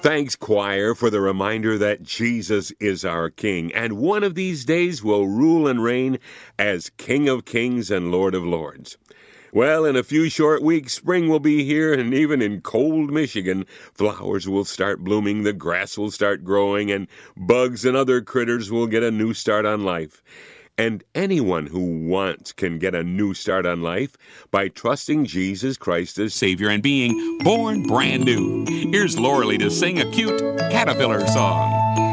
Thanks, choir, for the reminder that Jesus is our King, and one of these days will rule and reign as King of Kings and Lord of Lords. Well, in a few short weeks, spring will be here, and even in cold Michigan, flowers will start blooming, the grass will start growing, and bugs and other critters will get a new start on life. And anyone who wants can get a new start on life by trusting Jesus Christ as Savior and being born brand new. Here's Laura Lee to sing a cute caterpillar song.